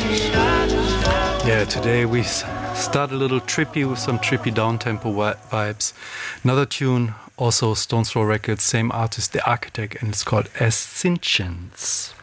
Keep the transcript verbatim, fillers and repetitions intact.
Yeah, today we start a little trippy with some trippy down-tempo vibes. Another tune, also Stones Throw Records, same artist, The Architect, and it's called Ascensions.